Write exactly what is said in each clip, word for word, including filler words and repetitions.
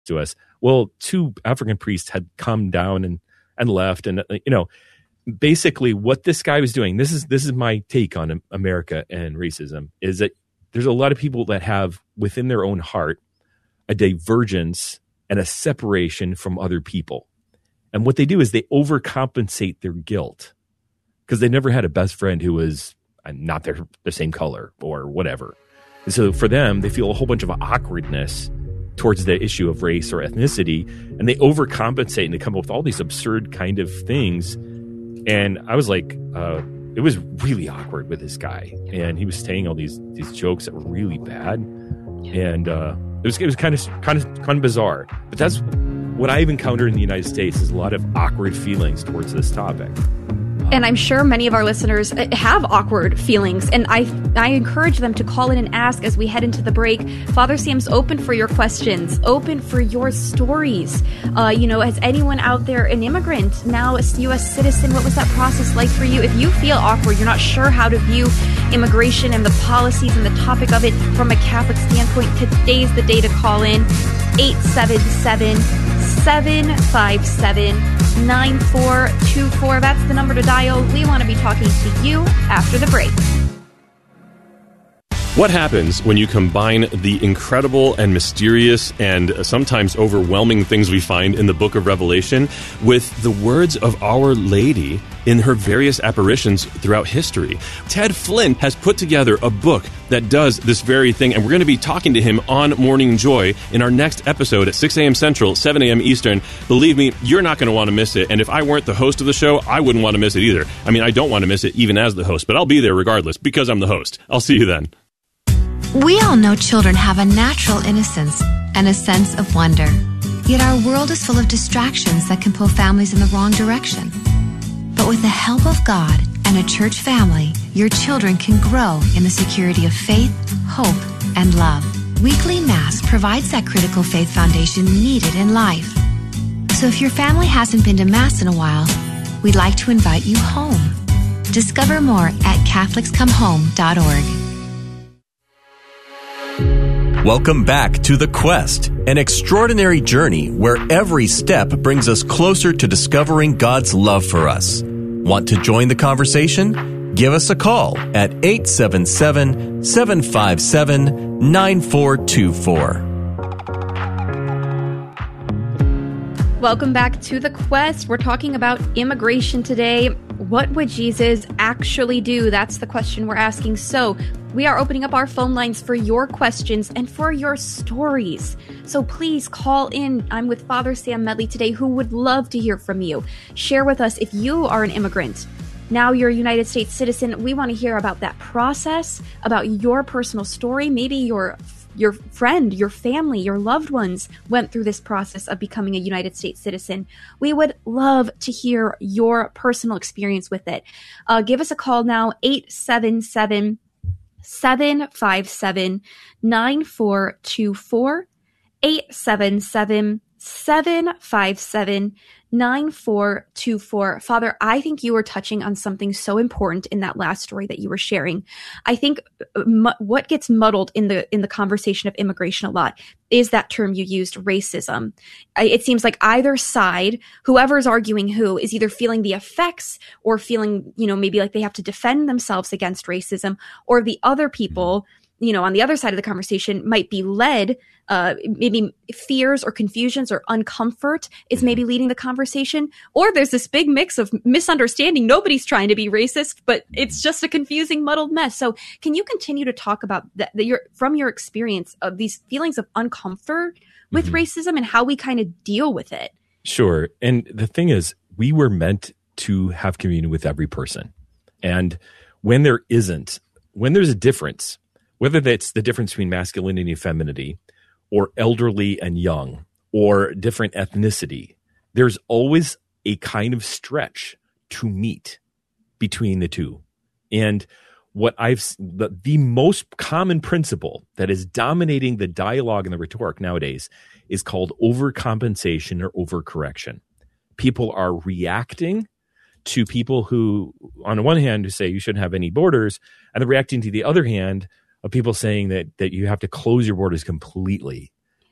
to us. Well, two African priests had come down and, and left. And, you know, basically what this guy was doing, this is, this is my take on America and racism, is that there's a lot of people that have within their own heart a divergence and a separation from other people. And what they do is they overcompensate their guilt because they never had a best friend who was not their the same color or whatever. And so for them, they feel a whole bunch of awkwardness towards the issue of race or ethnicity, and they overcompensate and they come up with all these absurd kind of things. And I was like, uh, it was really awkward with this guy, and he was saying all these these jokes that were really bad, and uh, it was it was kind of kind of kind of bizarre. But that's what I've encountered in the United States, is a lot of awkward feelings towards this topic. And I'm sure many of our listeners have awkward feelings, and I I encourage them to call in and ask as we head into the break. Father Sam's open for your questions, open for your stories. Uh, you know, as anyone out there, an immigrant, now a U S citizen, what was that process like for you? If you feel awkward, you're not sure how to view immigration and the policies and the topic of it from a Catholic standpoint, today's the day to call in. eight seven seven, seven five seven, nine four two four. That's the number to dial. We want to be talking to you after the break. What happens when you combine the incredible and mysterious and sometimes overwhelming things we find in the book of Revelation with the words of Our Lady in her various apparitions throughout history? Ted Flint has put together a book that does this very thing, and we're going to be talking to him on Morning Joy in our next episode at six a.m. Central, seven a.m. Eastern. Believe me, you're not going to want to miss it, and if I weren't the host of the show, I wouldn't want to miss it either. I mean, I don't want to miss it even as the host, but I'll be there regardless because I'm the host. I'll see you then. We all know children have a natural innocence and a sense of wonder. Yet our world is full of distractions that can pull families in the wrong direction. But with the help of God and a church family, your children can grow in the security of faith, hope, and love. Weekly Mass provides that critical faith foundation needed in life. So if your family hasn't been to Mass in a while, we'd like to invite you home. Discover more at Catholics Come Home dot org. Welcome back to The Quest, an extraordinary journey where every step brings us closer to discovering God's love for us. Want to join the conversation? Give us a call at eight seven seven, seven five seven, nine four two four. Welcome back to The Quest. We're talking about immigration today. What would Jesus actually do? That's the question we're asking. So we are opening up our phone lines for your questions and for your stories. So please call in. I'm with Father Sam Medley today, who would love to hear from you. Share with us if you are an immigrant. Now you're a United States citizen. We want to hear about that process, about your personal story. Maybe your your friend, your family, your loved ones went through this process of becoming a United States citizen. We would love to hear your personal experience with it. Uh, give us a call now, eight seven seven, seven five seven, nine four two four, eight seven seven, seven five seven, nine four two four. Father, I think you were touching on something so important in that last story that you were sharing. I think mu- what gets muddled in the in the conversation of immigration a lot is that term you used, racism. I, it seems like either side, whoever's arguing who, is either feeling the effects or feeling, you know, maybe like they have to defend themselves against racism, or the other people, you know, on the other side of the conversation might be led, uh, maybe fears or confusions or uncomfort is maybe leading the conversation. Or there's this big mix of misunderstanding. Nobody's trying to be racist, but it's just a confusing, muddled mess. So can you continue to talk about that, that your, from your experience of these feelings of uncomfort with mm-hmm. racism and how we kind of deal with it? Sure. And the thing is, we were meant to have communion with every person. And when there isn't, when there's a difference, whether that's the difference between masculinity and femininity, or elderly and young, or different ethnicity, there's always a kind of stretch to meet between the two. And what I've the, the most common principle that is dominating the dialogue and the rhetoric nowadays is called overcompensation or overcorrection. People are reacting to people who, on the one hand, who say you shouldn't have any borders, and they're reacting to the other hand of people saying that that you have to close your borders completely.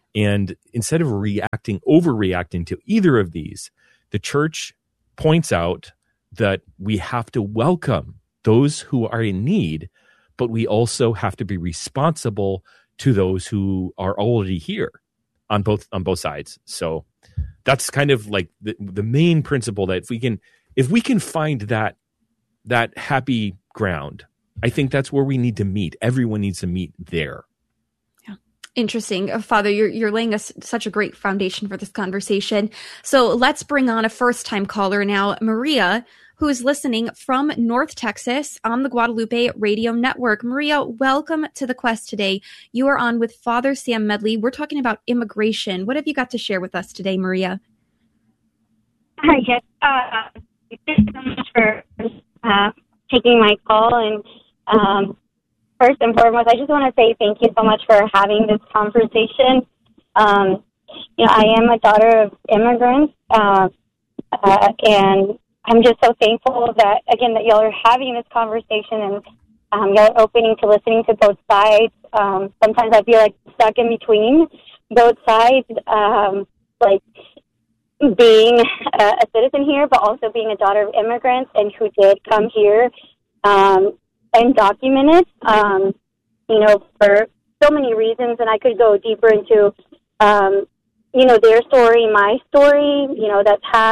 And instead of reacting, overreacting to either of these, the church points out that we have to welcome those who are in need, but we also have to be responsible to those who are already here on both on both sides. So that's kind of like the, the main principle, that if we can if we can find that that happy ground, I think that's where we need to meet. Everyone needs to meet there. Yeah. Interesting. Uh, Father, you're you're laying us such a great foundation for this conversation. So let's bring on a first-time caller now, Maria, who is listening from North Texas on the Guadalupe Radio Network. Maria, welcome to the Quest today. You are on with Father Sam Medley. We're talking about immigration. What have you got to share with us today, Maria? Hi, yes. Uh, thank you so much for uh, taking my call. And um, first and foremost, I just want to say thank you so much for having this conversation. Um, you know, I am a daughter of immigrants, uh, uh, and I'm just so thankful that, again, that y'all are having this conversation, and um, y'all are opening to listening to both sides. Um, sometimes I feel like stuck in between both sides, um, like being a, a citizen here, but also being a daughter of immigrants and who did come here um, undocumented, um, you know, for so many reasons. And I could go deeper into, um, you know, their story, my story, you know, that's had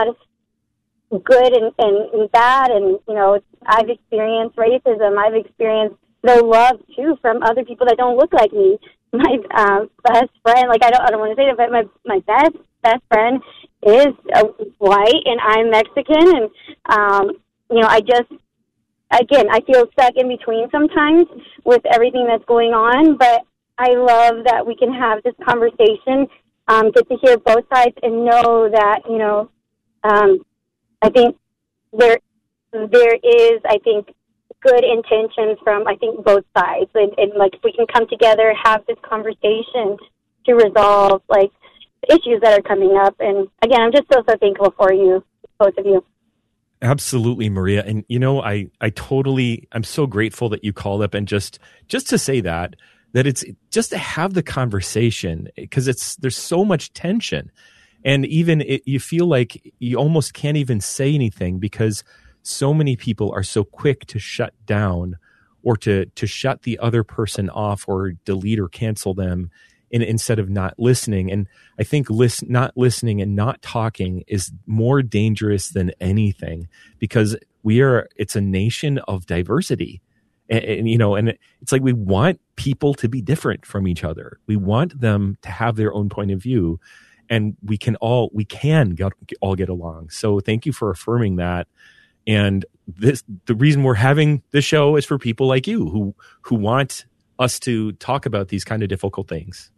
good and, and, and bad. And, you know, I've experienced racism. I've experienced no love, too, from other people that don't look like me. My um, best friend, like, I don't I don't want to say that, but my, my best, best friend is uh, white, and I'm Mexican. And, um, you know, I just, again, I feel stuck in between sometimes with everything that's going on. But I love that we can have this conversation, um, get to hear both sides and know that, you know, um, I think there there is, I think, good intentions from, I think, both sides. And, and, like, if we can come together, have this conversation to resolve, like, the issues that are coming up. And, again, I'm just so, so thankful for you, both of you. Absolutely, Maria. And, you know, I, I totally, I'm so grateful that you called up, and just, just to say that, that it's just to have the conversation, because it's, there's so much tension. And even it, you feel like you almost can't even say anything, because so many people are so quick to shut down, or to, to shut the other person off, or delete or cancel them, in, instead of not listening. And I think listen, not listening and not talking is more dangerous than anything, because we are, it's a nation of diversity. And, and, you know, and it's like we want people to be different from each other. We want them to have their own point of view, and we can all, we can get, all get along. So thank you for affirming that. And this, the reason we're having this show is for people like you who, who want us to talk about these kind of difficult things.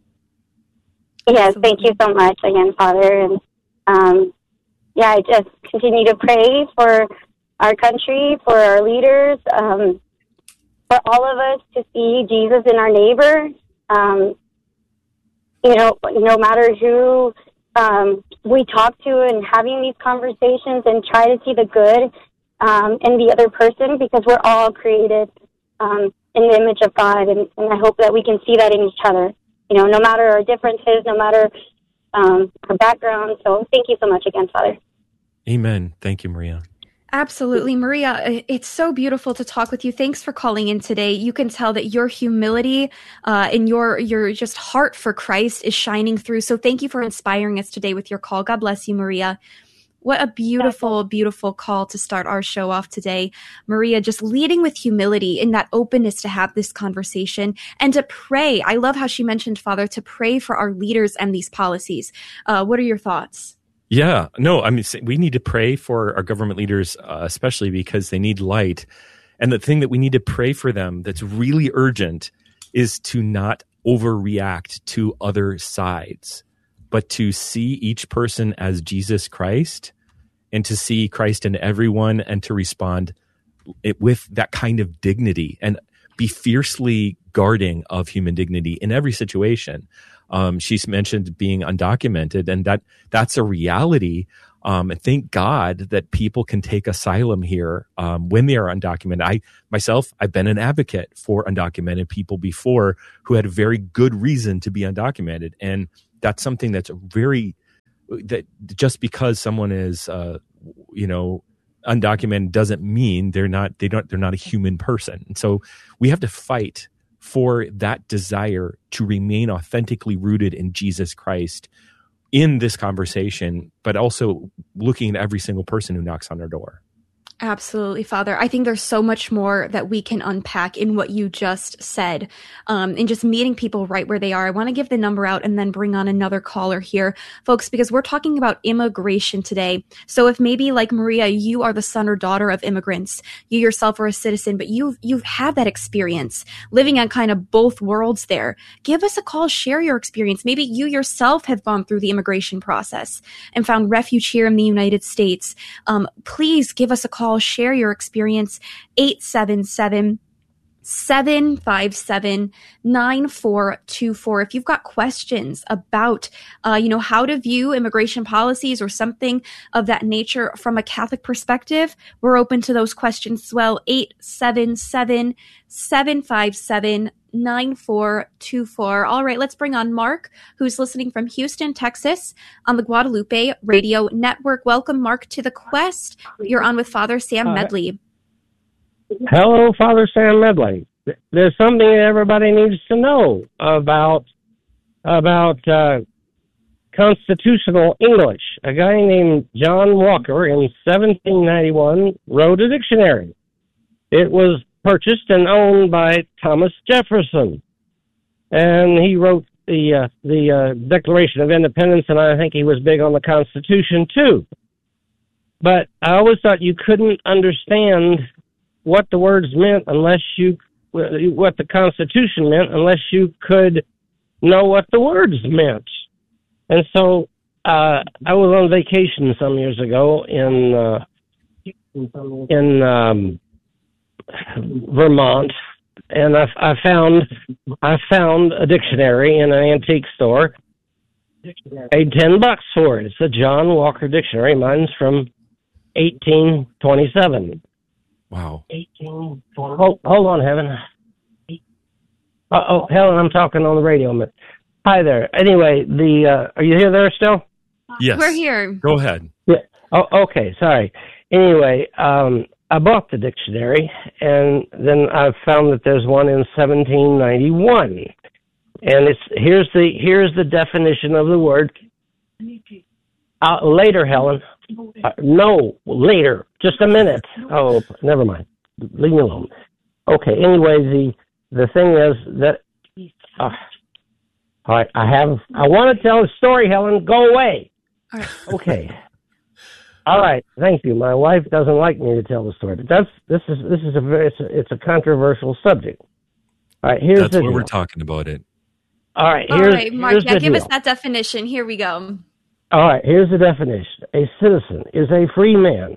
Yes, thank you so much again, Father. And um, yeah, I just continue to pray for our country, for our leaders, um, for all of us to see Jesus in our neighbor. Um, you know, no matter who um, we talk to, and having these conversations and try to see the good um, in the other person, because we're all created um, in the image of God. And, and I hope that we can see that in each other. You know, no matter our differences, no matter um, our background. So thank you so much again, Father. Amen. Thank you, Maria. Absolutely. Maria, it's so beautiful to talk with you. Thanks for calling in today. You can tell that your humility uh, and your your just heart for Christ is shining through. So thank you for inspiring us today with your call. God bless you, Maria. What a beautiful, beautiful call to start our show off today. Maria, just leading with humility in that openness to have this conversation and to pray. I love how she mentioned, Father, to pray for our leaders and these policies. Uh, what are your thoughts? Yeah, no, I mean, we need to pray for our government leaders, uh, especially because they need light. And the thing that we need to pray for them that's really urgent is to not overreact to other sides, but to see each person as Jesus Christ, and to see Christ in everyone, and to respond it with that kind of dignity, and be fiercely guarding of human dignity in every situation. Um, she's mentioned being undocumented, and that that's a reality. Um, and thank God that people can take asylum here um, when they are undocumented. I myself, I've been an advocate for undocumented people before who had a very good reason to be undocumented. And that's something that's very, that just because someone is, uh, you know, undocumented doesn't mean they're not, they don't, they're not a human person. And so we have to fight for that desire to remain authentically rooted in Jesus Christ in this conversation, but also looking at every single person who knocks on our door. Absolutely, Father. I think there's so much more that we can unpack in what you just said, um, in just meeting people right where they are. I want to give the number out and then bring on another caller here, folks, because we're talking about immigration today. So if maybe like Maria, you are the son or daughter of immigrants, you yourself are a citizen, but you've, you've had that experience living on kind of both worlds there. Give us a call, share your experience. Maybe you yourself have gone through the immigration process and found refuge here in the United States. Um, please give us a call. Share your experience. Eight seven seven, seven five seven, nine four two four. If you've got questions about, uh, you know, how to view immigration policies or something of that nature from a Catholic perspective, we're open to those questions as well. Eight seven seven, seven five seven, nine four two four. All right, let's bring on Mark, who's listening from Houston, Texas, on the Guadalupe Radio Network. Welcome, Mark, to the Quest. You're on with Father Sam Medley. Hello, Father Sam Medley. There's something that everybody needs to know about about uh, constitutional English. A guy named John Walker in seventeen ninety-one wrote a dictionary. It was purchased and owned by Thomas Jefferson, and he wrote the uh, the uh, Declaration of Independence, and I think he was big on the Constitution too. But I always thought you couldn't understand what the words meant unless you what the Constitution meant unless you could know what the words meant. And so uh, I was on vacation some years ago in uh, in um, Vermont, and I, I found I found a dictionary in an antique store. Paid ten bucks for it. It's a John Walker dictionary. Mine's from eighteen twenty-seven. Wow. eighteen twenty. Hold, hold on, Heaven. Uh oh, Helen, I'm talking on the radio. Hi there. Anyway, the uh, are you here there still? Yes. We're here. Go ahead. Yeah. Oh, okay. Sorry. Anyway, um, I bought the dictionary, and then I found that there's one in seventeen ninety-one, and it's here's the here's the definition of the word. Uh, later, Helen. Uh, no, later. Just a minute. Oh, never mind. Leave me alone. Okay. Anyway, the the thing is that uh, all right, I have. I want to tell a story, Helen. Go away. All right. Okay. All right, thank you. My wife doesn't like me to tell the story, but that's this is this is a very it's a, it's a controversial subject. All right, here's that's the what deal. we're talking about. It. All right, All here's, right, Mark. here's Yeah, the give deal. us that definition. Here we go. All right, here's the definition: a citizen is a free man,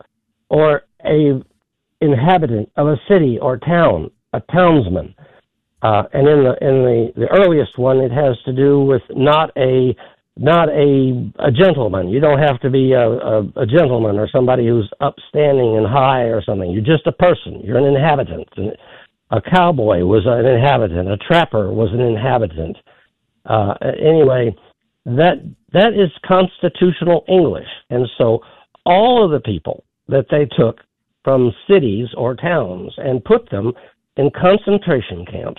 or a inhabitant of a city or town, a townsman. Uh, and in the in the, the earliest one, it has to do with not a not a a gentleman. You don't have to be a, a, a gentleman or somebody who's upstanding and high or something. You're just a person. You're an inhabitant. And a cowboy was an inhabitant. A trapper was an inhabitant. Uh, anyway, that that is constitutional English. And so all of the people that they took from cities or towns and put them in concentration camps,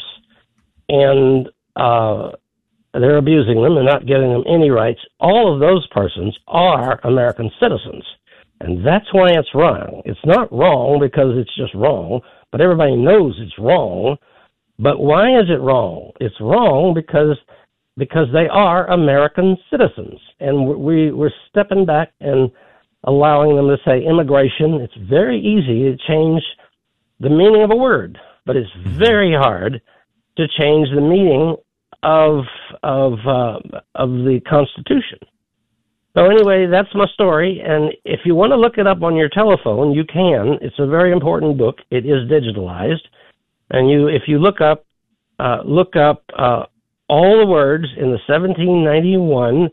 and uh, they're abusing them and not giving them any rights. All of those persons are American citizens, and that's why it's wrong. It's not wrong because it's just wrong, but everybody knows it's wrong. But why is it wrong? It's wrong because because they are American citizens, and we, we're stepping back and allowing them to say immigration. It's very easy to change the meaning of a word, but it's very hard to change the meaning of of uh, of the Constitution. So anyway, that's my story, and if you want to look it up on your telephone, you can. It's a very important book. It is digitalized, and you if you look up uh, look up uh, all the words in the seventeen ninety-one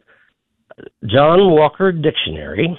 John Walker Dictionary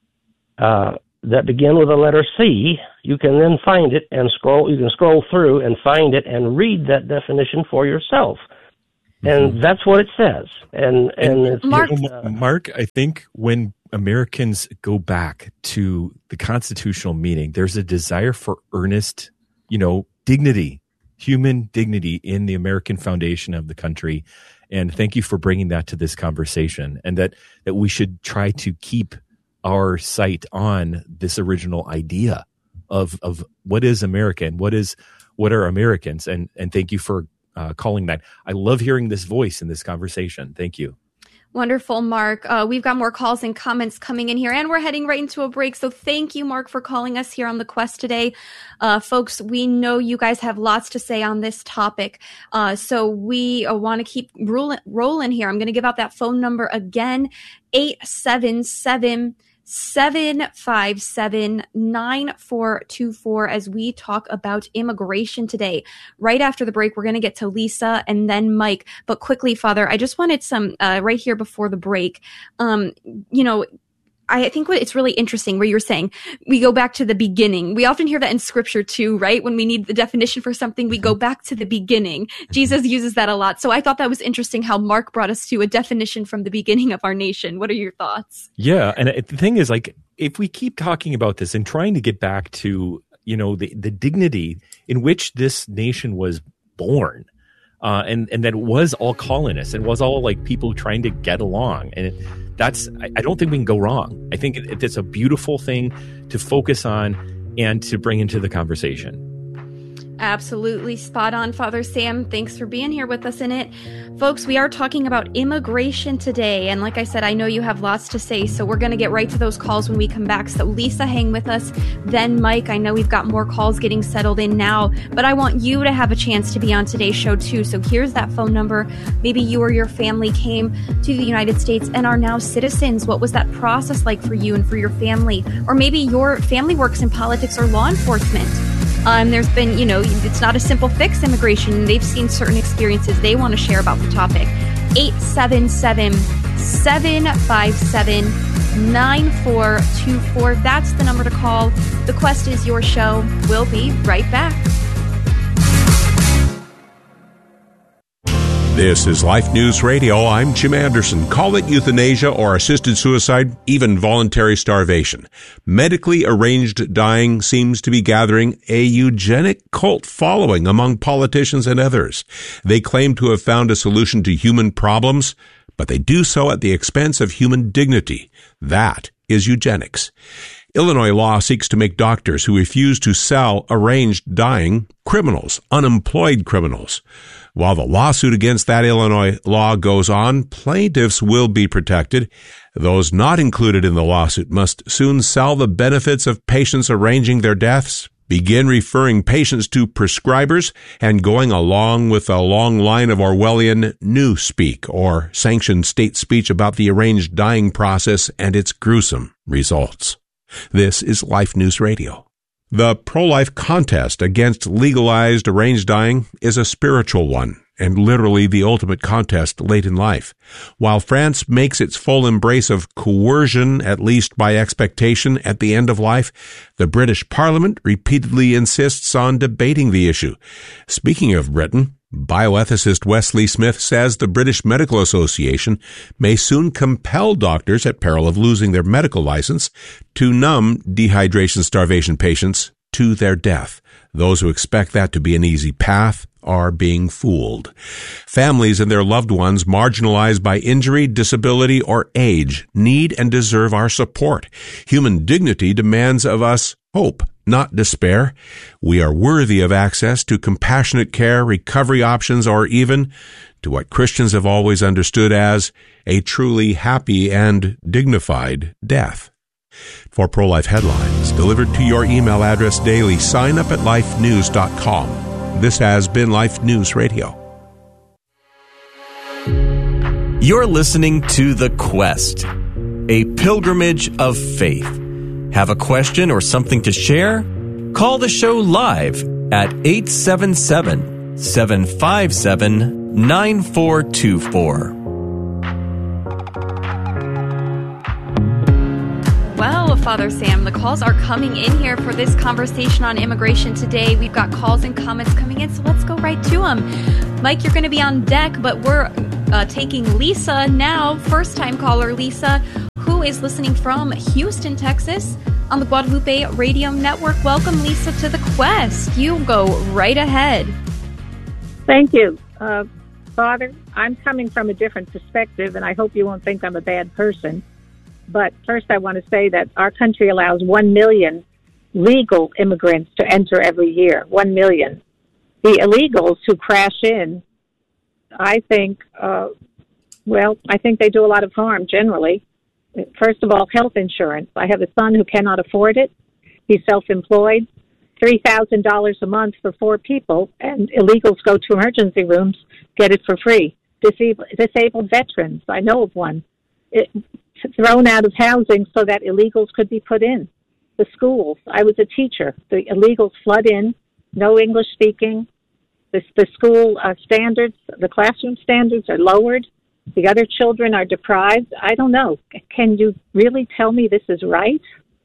uh, that begin with the letter C, you can then find it and scroll. You can scroll through and find it and read that definition for yourself. And mm-hmm. that's what it says. And and, and Mark, uh, Mark, I think when Americans go back to the constitutional meaning, there's a desire for earnest, you know, dignity, human dignity in the American foundation of the country. And thank you for bringing that to this conversation, and that, that we should try to keep our sight on this original idea of, of what is America and what is, what are Americans. And, and thank you for uh, calling that. I love hearing this voice in this conversation. Thank you. Wonderful, Mark. Uh, we've got more calls and comments coming in here, and we're heading right into a break. So thank you, Mark, for calling us here on The Quest today. Uh, folks, we know you guys have lots to say on this topic. Uh, so we uh, want to keep rolling, rolling here. I'm going to give out that phone number again, eight seven seven, seven five seven, nine four two four, as we talk about immigration today. Right after the break, we're going to get to Lisa and then Mike. But quickly, Father, I just wanted some, uh, right here before the break, um, you know, I think what it's really interesting where you're saying we go back to the beginning. We often hear that in scripture too, right? When we need the definition for something, we go back to the beginning. Jesus uses that a lot. So I thought that was interesting how Mark brought us to a definition from the beginning of our nation. What are your thoughts? Yeah. And the thing is, like, if we keep talking about this and trying to get back to, you know, the, the dignity in which this nation was born, uh, and, and that it was all colonists and was all like people trying to get along. And it, That's, I don't think we can go wrong. I think it, it's a beautiful thing to focus on and to bring into the conversation. Absolutely spot on, Father Sam. Thanks for being here with us in it. Folks, we are talking about immigration today. And like I said, I know you have lots to say, so we're going to get right to those calls when we come back. So Lisa, hang with us. Then Mike, I know we've got more calls getting settled in now, but I want you to have a chance to be on today's show too. So here's that phone number. Maybe you or your family came to the United States and are now citizens. What was that process like for you and for your family? Or maybe your family works in politics or law enforcement. Um, there's been, you know, it's not a simple fix, immigration. They've seen certain experiences they want to share about the topic. eight seven seven, seven five seven, nine four two four. That's the number to call. The Quest is your show. We'll be right back. This is Life News Radio. I'm Jim Anderson. Call it euthanasia or assisted suicide, even voluntary starvation. Medically arranged dying seems to be gathering a eugenic cult following among politicians and others. They claim to have found a solution to human problems, but they do so at the expense of human dignity. That is eugenics. Illinois law seeks to make doctors who refuse to sell arranged dying criminals, unemployed criminals. While the lawsuit against that Illinois law goes on, plaintiffs will be protected. Those not included in the lawsuit must soon sell the benefits of patients arranging their deaths, begin referring patients to prescribers, and going along with a long line of Orwellian newspeak or sanctioned state speech about the arranged dying process and its gruesome results. This is Life News Radio. The pro-life contest against legalized arranged dying is a spiritual one, and literally the ultimate contest late in life. While France makes its full embrace of coercion, at least by expectation, at the end of life, the British Parliament repeatedly insists on debating the issue. Speaking of Britain, bioethicist Wesley Smith says the British Medical Association may soon compel doctors, at peril of losing their medical license, to numb dehydration starvation patients to their death. Those who expect that to be an easy path are being fooled. Families and their loved ones marginalized by injury, disability, or age need and deserve our support. Human dignity demands of us hope, not despair. We are worthy of access to compassionate care, recovery options, or even to what Christians have always understood as a truly happy and dignified death. For pro-life headlines delivered to your email address daily, sign up at life news dot com. This has been Life News Radio. You're listening to The Quest, a pilgrimage of faith. Have a question or something to share? Call the show live at eight seven seven, seven five seven, nine four two four. Well, Father Sam. The calls are coming in here for this conversation on immigration today. We've got calls and comments coming in, so let's go right to them. Mike, you're going to be on deck, but we're uh, taking Lisa now, first-time caller Lisa, who is listening from Houston, Texas, on the Guadalupe Radio Network. Welcome, Lisa, to the Quest. You go right ahead. Thank you. Uh, Father, I'm coming from a different perspective, and I hope you won't think I'm a bad person. But first, I want to say that our country allows one million legal immigrants to enter every year. One million. The illegals who crash in, I think, uh, well, I think they do a lot of harm generally. First of all, health insurance. I have a son who cannot afford it. He's self-employed. three thousand dollars a month for four people, and illegals go to emergency rooms, get it for free. Disabled, disabled veterans, I know of one, it, thrown out of housing so that illegals could be put in. The schools, I was a teacher. The illegals flood in, no English speaking. The, the school uh, standards, the classroom standards are lowered. The other children are deprived. I don't know. Can you really tell me this is right?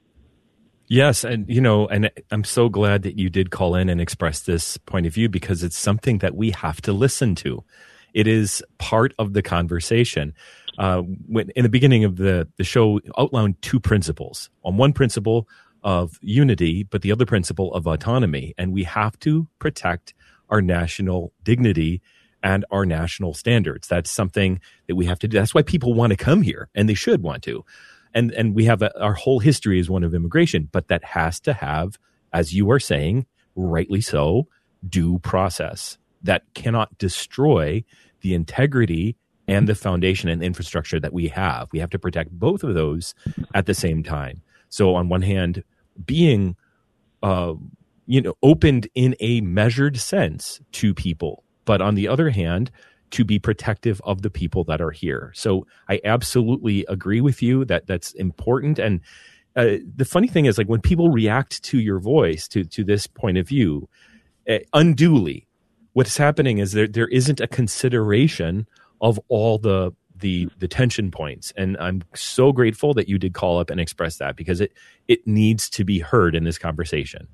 Yes, and you know, and I'm so glad that you did call in and express this point of view, because it's something that we have to listen to. It is part of the conversation. Uh, when in the beginning of the the show, outlined two principles. On one principle of unity, but the other principle of autonomy, and we have to protect our national dignity and our national standards. That's something that we have to do. That's why people want to come here, and they should want to. And and we have a, our whole history is one of immigration, but that has to have, as you are saying, rightly so, due process. That cannot destroy the integrity and the foundation and infrastructure that we have. We have to protect both of those at the same time. So on one hand, being uh, you know, opened in a measured sense to people, but on the other hand, to be protective of the people that are here. So I absolutely agree with you that that's important. And uh, the funny thing is, like, when people react to your voice, to to this point of view, uh, unduly, what's happening is there there isn't a consideration of all the the the tension points. And I'm so grateful that you did call up and express that, because it it needs to be heard in this conversation.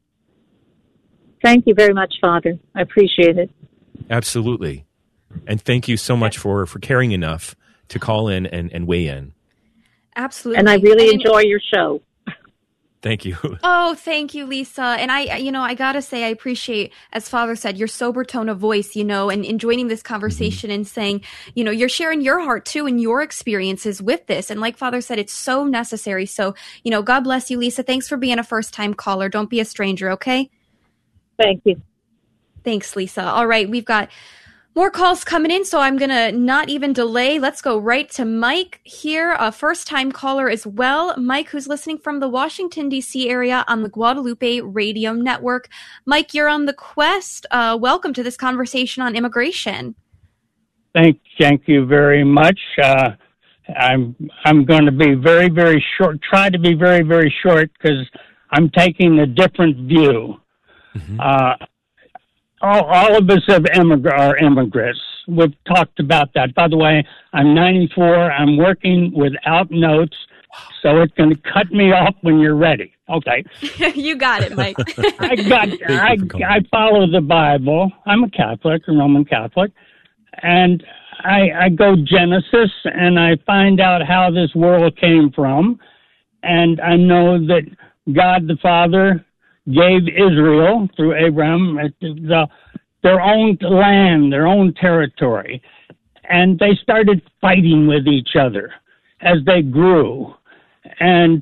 Thank you very much, Father. I appreciate it. Absolutely. And thank you so much for, for caring enough to call in and, and weigh in. Absolutely. And I really and, enjoy your show. Thank you. Oh, thank you, Lisa. And I, you know, I got to say, I appreciate, as Father said, your sober tone of voice, you know, and, and joining this conversation mm-hmm. and saying, you know, you're sharing your heart too and your experiences with this. And like Father said, it's so necessary. So, you know, God bless you, Lisa. Thanks for being a first time caller. Don't be a stranger. Okay. Thank you. Thanks, Lisa. All right. We've got more calls coming in, so I'm going to not even delay. Let's go right to Mike here, a first-time caller as well. Mike, who's listening from the Washington, D C area on the Guadalupe Radio Network. Mike, you're on the Quest. Uh, welcome to this conversation on immigration. Thank, thank you very much. Uh, I'm I'm going to be very, very short, try to be very, very short, because I'm taking a different view. Mm-hmm. Uh All, all of us have immig- are immigrants. We've talked about that. By the way, I'm ninety-four. I'm working without notes, so it's going to cut me off when you're ready. Okay. You got it, Mike. I got. I, I follow the Bible. I'm a Catholic, a Roman Catholic, and I, I go Genesis, and I find out how this world came from, and I know that God the Father gave Israel, through Abraham, the, their own land, their own territory. And they started fighting with each other as they grew. And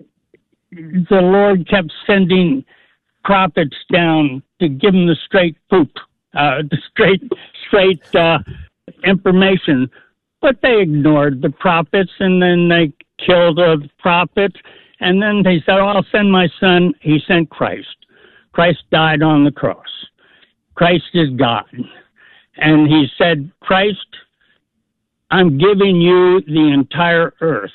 the Lord kept sending prophets down to give them the straight poop, uh, the straight, straight uh, information. But they ignored the prophets, and then they killed the prophets. And then they said, oh, I'll send my son. He sent Christ. Christ died on the cross. Christ is God. And he said, Christ, I'm giving you the entire earth.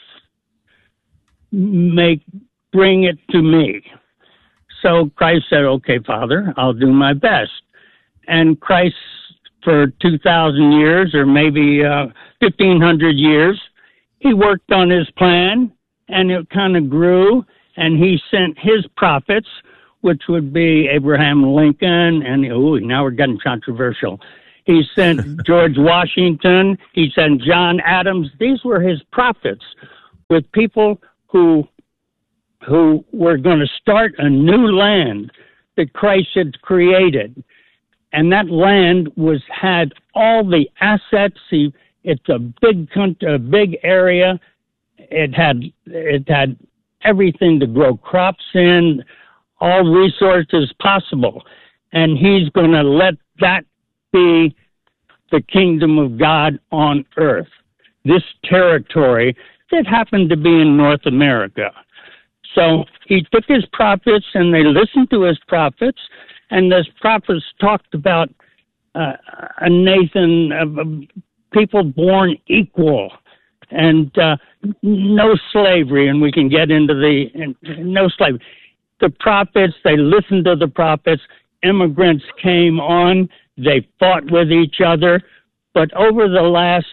Make, bring it to me. So Christ said, okay, Father, I'll do my best. And Christ, for two thousand years, or maybe uh, fifteen hundred years, he worked on his plan. and it kind of grew, and he sent his prophets, which would be Abraham Lincoln, and ooh, now we're getting controversial. He sent George Washington. He sent John Adams. These were his prophets, with people who who were going to start a new land that Christ had created. And that land was had all the assets. He, it's a big country, a big area. It had it had everything to grow crops in, all resources possible. And he's going to let that be the kingdom of God on earth. This territory that happened to be in North America. So he took his prophets and they listened to his prophets, and those prophets talked about uh, a Nathan, uh, people born equal, and uh, no slavery, and we can get into the, and no slavery. The prophets, they listened to the prophets, immigrants came on, they fought with each other, but over the last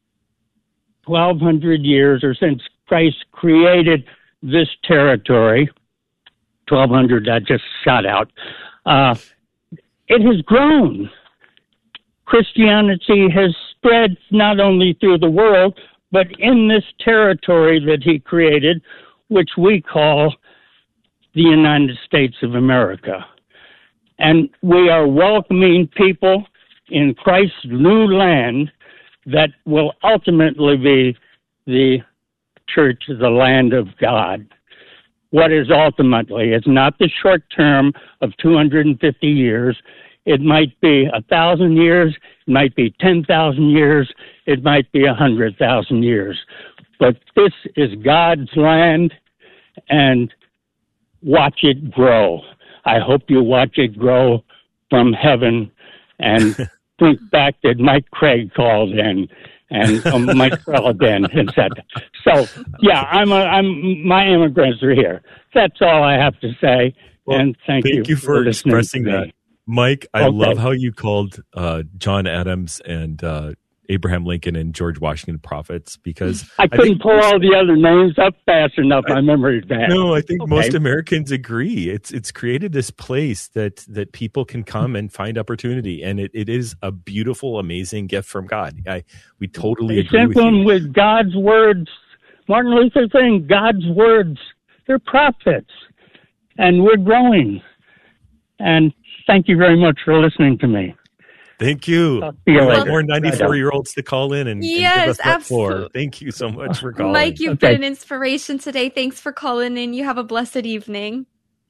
twelve hundred years, or since Christ created this territory, twelve hundred, that just shot out, uh, it has grown. Christianity has spread not only through the world, but in this territory that he created, which we call the United States of America. And we are welcoming people in Christ's new land that will ultimately be the church, the land of God. What is ultimately, it's not the short term of two hundred fifty years. It might be a thousand years, it might be ten thousand years, it might be a hundred thousand years. But this is God's land, and watch it grow. I hope you watch it grow from heaven, and think back that Mike Craig called in, and um, Mike Trellidan and said, so yeah, I'm a, I'm my immigrants are here. That's all I have to say. Well, and thank, thank you, you for, for expressing that, Mike. I okay. love how you called uh, John Adams and uh, Abraham Lincoln and George Washington prophets, because I couldn't I pull all the other names up fast enough. I, my memory's bad. No, I think okay. most Americans agree. It's it's created this place that that people can come and find opportunity, and it, it is a beautiful, amazing gift from God. I we totally they agree sent with them you. With God's words. Martin Luther saying God's words. They're prophets, and we're growing. And thank you very much for listening to me. Thank you. Well, more ninety-four-year-olds to call in and, yes, and give us that absolutely. floor. Thank you so much for calling. Mike, you've okay. been an inspiration today. Thanks for calling in. You have a blessed evening.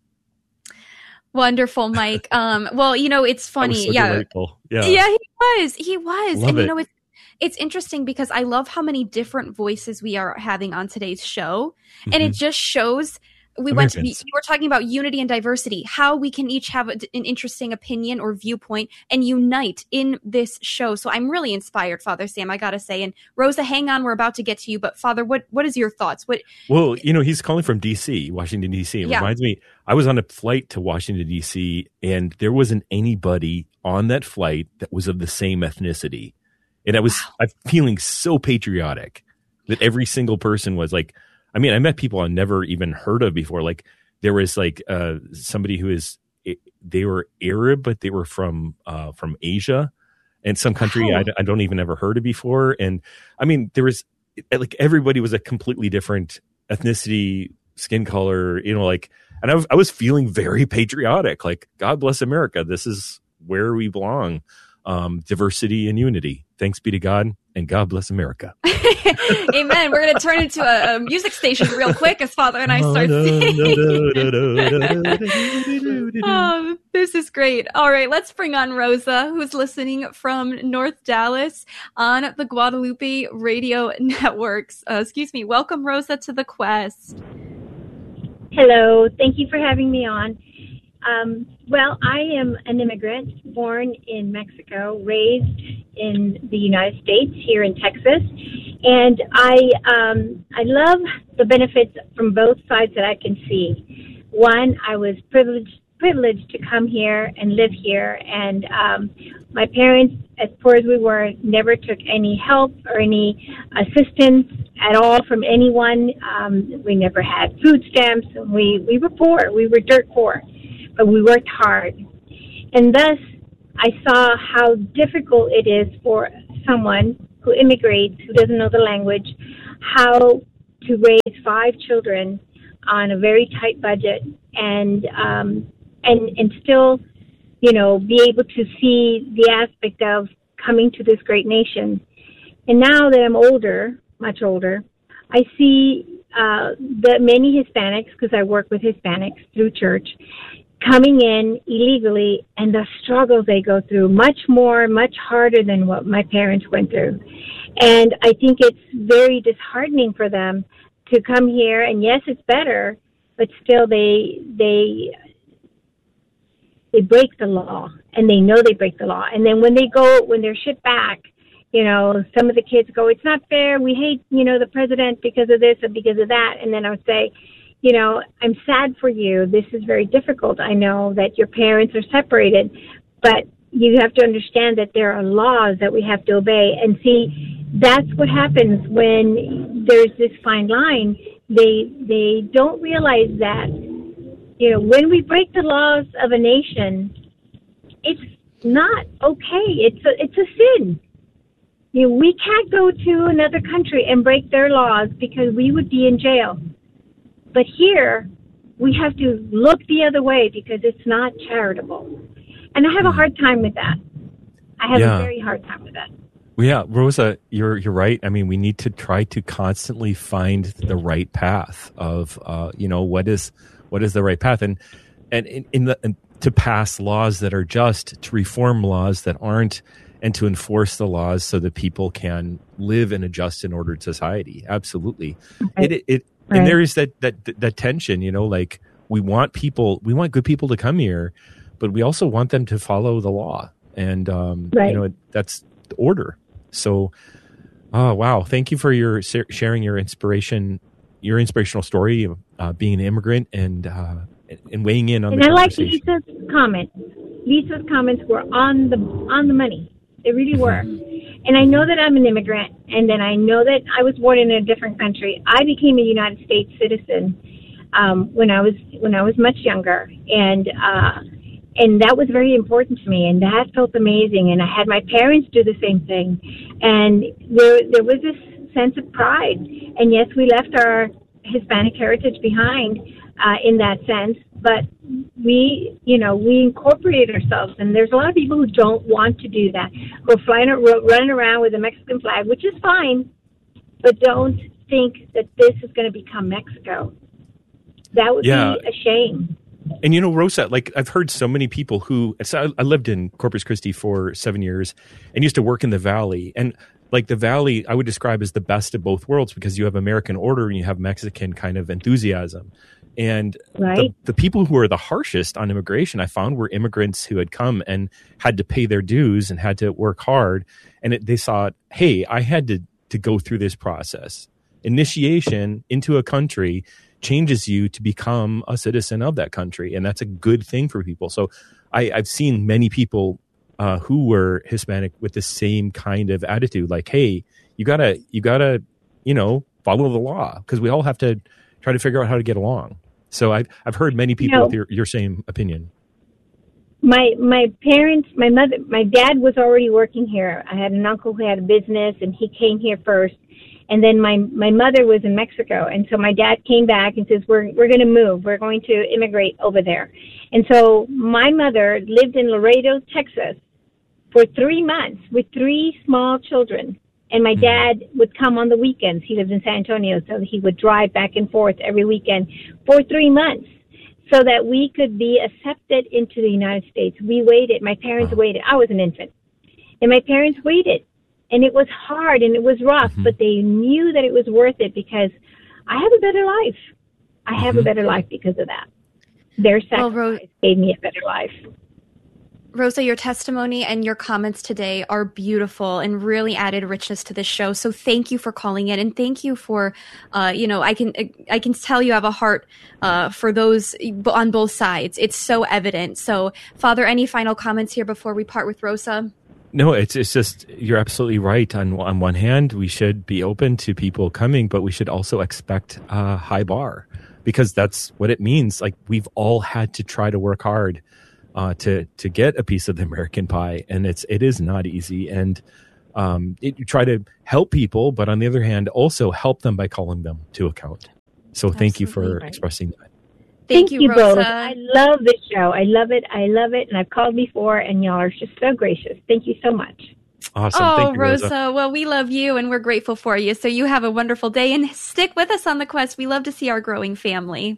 Wonderful, Mike. Um, well, you know, it's funny. So yeah. Delightful. yeah. Yeah, he was. He was. Love and, you it. know, it's, it's interesting because I love how many different voices we are having on today's show. Mm-hmm. And it just shows... We Americans. went to be, we were talking about unity and diversity, how we can each have a, an interesting opinion or viewpoint and unite in this show. So I'm really inspired, Father Sam, I got to say. And Rosa, hang on, we're about to get to you. But Father, what, what is your thoughts? What? Well, you know, he's calling from D C, Washington, D C. It yeah. reminds me, I was on a flight to Washington, D C, and there wasn't anybody on that flight that was of the same ethnicity. And I was wow. I'm feeling so patriotic that every single person was like, I mean, I met people I never even heard of before. Like there was like uh, somebody who is, they were Arab, but they were from uh, from Asia and some country wow. I, I don't even ever heard of before. And I mean, there was like everybody was a completely different ethnicity, skin color, you know, like, and I was, I was feeling very patriotic. Like, God bless America. This is where we belong. Um, diversity and unity. Thanks be to God, and God bless America. Amen. We're going to turn into a, a music station real quick as Father and I start singing. Oh, this is great. All right, let's bring on Rosa, who's listening from North Dallas on the Guadalupe Radio Networks. Uh, excuse me. Welcome, Rosa, to the Quest. Hello. Thank you for having me on. Um, well, I am an immigrant born in Mexico, raised in the United States here in Texas, and I um, I love the benefits from both sides that I can see. One, I was privileged privilege to come here and live here. And um, my parents, as poor as we were, never took any help or any assistance at all from anyone. Um, we never had food stamps. We, we were poor. We were dirt poor, but we worked hard. And thus, I saw how difficult it is for someone who immigrates, who doesn't know the language, how to raise five children on a very tight budget and um, and and still, you know, be able to see the aspect of coming to this great nation. And now that I'm older, much older, I see uh, the many Hispanics, because I work with Hispanics through church, coming in illegally and the struggles they go through, much more, much harder than what my parents went through. And I think it's very disheartening for them to come here, and yes, it's better, but still they they they break the law, and they know they break the law. And then when they go, when they're shipped back, you know, some of the kids go, it's not fair, we hate, you know, the president because of this or because of that. And then I would say, you know, I'm sad for you. This is very difficult. I know that your parents are separated, but you have to understand that there are laws that we have to obey. And see, that's what happens when there's this fine line. They they don't realize that, you know, when we break the laws of a nation, it's not okay. It's a, it's a sin. You know, we can't go to another country and break their laws because we would be in jail. But here, we have to look the other way because it's not charitable. And I have a hard time with that. I have yeah. a very hard time with that. Well, yeah, Rosa, you're you're right. I mean, we need to try to constantly find the right path of, uh, you know, what is what is the right path, and and in, in the and to pass laws that are just, to reform laws that aren't, and to enforce the laws so that people can live in a just and ordered society. Absolutely, right. it it, it right. And there is that that that tension. You know, like we want people, we want good people to come here, but we also want them to follow the law, and um, right. you know, that's the order. So, oh wow! Thank you for your sharing your inspiration, your inspirational story of uh, being an immigrant and uh, and weighing in on. And the I like conversation. Lisa's comments. Lisa's comments were on the on the money. They really were. And I know that I'm an immigrant, and then I know that I was born in a different country. I became a United States citizen um, when I was when I was much younger, and. Uh, And that was very important to me, and that felt amazing. And I had my parents do the same thing. And there there was this sense of pride. And yes, we left our Hispanic heritage behind uh, in that sense, but we, you know, we incorporated ourselves. And there's a lot of people who don't want to do that, who are flying, running around with a Mexican flag, which is fine, but don't think that this is going to become Mexico. That would yeah. be a shame. And, you know, Rosa, like I've heard so many people who, so I lived in Corpus Christi for seven years and used to work in the Valley. And like the Valley, I would describe as the best of both worlds because you have American order and you have Mexican kind of enthusiasm. And right. the, the people who were the harshest on immigration, I found, were immigrants who had come and had to pay their dues and had to work hard. And it, they saw, hey, I had to, to go through this process. Initiation into a country changes you to become a citizen of that country. And that's a good thing for people. So I, I've seen many people uh, who were Hispanic with the same kind of attitude, like, hey, you gotta, you gotta, you know, follow the law because we all have to try to figure out how to get along. So I've, I've heard many people you know, with your, your same opinion. My, my parents, my mother, my dad was already working here. I had an uncle who had a business and he came here first. And then my, my mother was in Mexico. And so my dad came back and says, we're, we're going to move. We're going to immigrate over there. And so my mother lived in Laredo, Texas for three months with three small children. And my dad would come on the weekends. He lived in San Antonio, so he would drive back and forth every weekend for three months so that we could be accepted into the United States. We waited. My parents waited. I was an infant. And my parents waited. And it was hard and it was rough, mm-hmm. but they knew that it was worth it because I have a better life. I have mm-hmm. a better life because of that. Their sacrifice well, Rose, gave me a better life. Rosa, your testimony and your comments today are beautiful and really added richness to this show. So thank you for calling in, and thank you for, uh, you know, I can I can tell you have a heart uh, for those on both sides. It's so evident. So, Father, any final comments here before we part with Rosa? No, it's it's just, you're absolutely right. On on one hand, we should be open to people coming, but we should also expect a high bar, because that's what it means. Like, we've all had to try to work hard Uh, to to get a piece of the American pie, and it's it is not easy. And um, it, you try to help people, but on the other hand, also help them by calling them to account. So thank Absolutely you for right. expressing that. Thank, thank you, Rosa. both. I love this show. I love it. I love it. And I've called before, and y'all are just so gracious. Thank you so much. Awesome. Oh, Thank you, Rosa. Rosa. Well, we love you, and we're grateful for you. So you have a wonderful day, and stick with us on the quest. We love to see our growing family.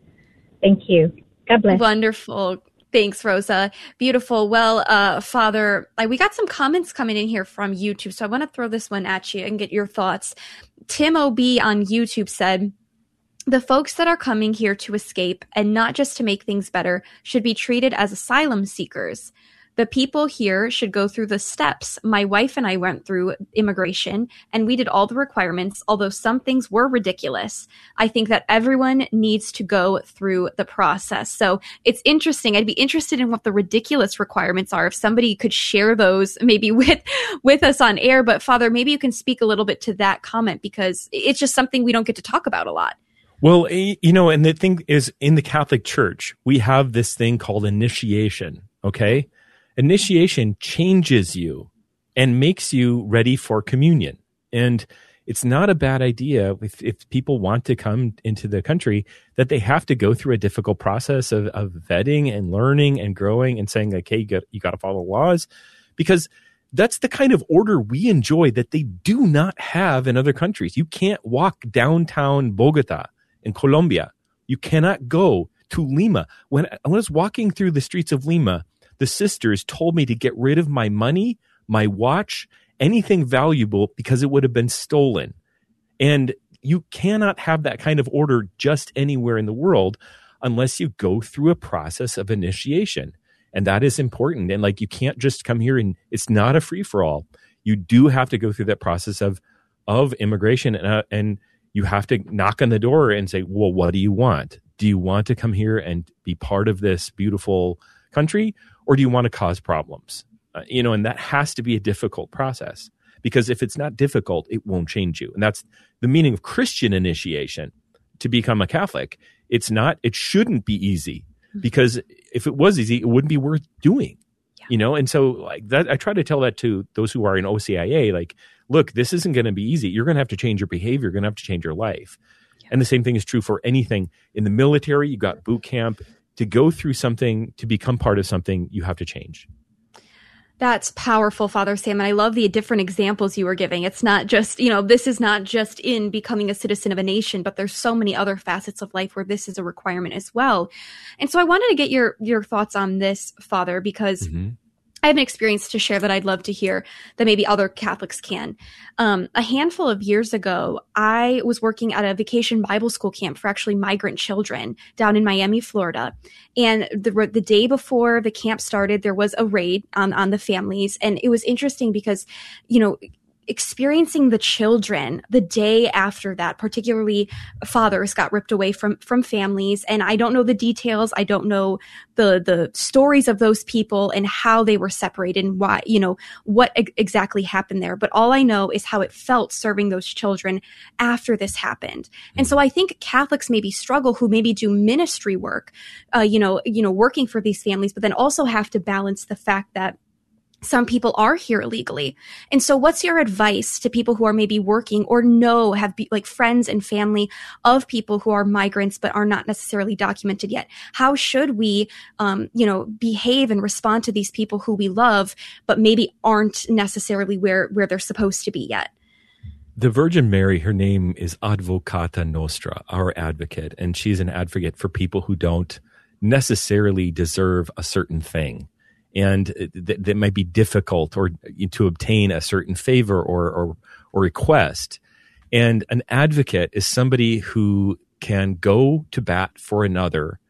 Thank you. God bless. Wonderful. Thanks, Rosa. Beautiful. Well, uh, Father, I, we got some comments coming in here from YouTube, so I want to throw this one at you and get your thoughts. Tim O B on YouTube said, the folks that are coming here to escape and not just to make things better should be treated as asylum seekers. The people here should go through the steps my wife and I went through immigration, and we did all the requirements, although some things were ridiculous. I think that everyone needs to go through the process. So it's interesting. I'd be interested in what the ridiculous requirements are. If somebody could share those maybe with, with us on air. But Father, maybe you can speak a little bit to that comment, because it's just something we don't get to talk about a lot. Well, you know, and the thing is, in the Catholic Church, we have this thing called initiation, okay? Initiation changes you and makes you ready for communion. And it's not a bad idea if, if people want to come into the country that they have to go through a difficult process of, of vetting and learning and growing and saying, like, hey, you got, you got to follow laws, because that's the kind of order we enjoy that they do not have in other countries. You can't walk downtown Bogota in Colombia. You cannot go to Lima. When I was walking through the streets of Lima, the sisters told me to get rid of my money, my watch, anything valuable, because it would have been stolen. And you cannot have that kind of order just anywhere in the world unless you go through a process of initiation. And that is important. And like, you can't just come here and it's not a free for all. You do have to go through that process of, of immigration, and, uh, and you have to knock on the door and say, well, what do you want? Do you want to come here and be part of this beautiful country? Or do you want to cause problems? Uh, you know, and that has to be a difficult process, because if it's not difficult, it won't change you. And that's the meaning of Christian initiation. To become a Catholic, it's not, it shouldn't be easy, because if it was easy, it wouldn't be worth doing. Yeah. You know, and so like that, I try to tell that to those who are in O C I A, like, look, this isn't going to be easy. You're going to have to change your behavior. You're going to have to change your life. Yeah. And the same thing is true for anything in the military. You got boot camp. To go through something, to become part of something, you have to change. That's powerful, Father Sam. And I love the different examples you were giving. It's not just, you know, this is not just in becoming a citizen of a nation, but there's so many other facets of life where this is a requirement as well. And so I wanted to get your, your thoughts on this, Father, because mm-hmm. I have an experience to share that I'd love to hear that maybe other Catholics can. Um, a handful of years ago, I was working at a vacation Bible school camp for actually migrant children down in Miami, Florida. And the the day before the camp started, there was a raid on, on the families. And it was interesting because, you know, experiencing the children the day after that, particularly fathers got ripped away from, from families. And I don't know the details. I don't know the, the stories of those people and how they were separated and why, you know, what e- exactly happened there. But all I know is how it felt serving those children after this happened. Mm-hmm. And so I think Catholics maybe struggle who maybe do ministry work, uh, you know, you know, working for these families, but then also have to balance the fact that some people are here illegally. And so what's your advice to people who are maybe working or know, have be, like friends and family of people who are migrants, but are not necessarily documented yet? How should we, um, you know, behave and respond to these people who we love, but maybe aren't necessarily where, where they're supposed to be yet? The Virgin Mary, her name is Advocata Nostra, our advocate. And she's an advocate for people who don't necessarily deserve a certain thing. And that, that might be difficult or to obtain a certain favor or, or or request. And an advocate is somebody who can go to bat for another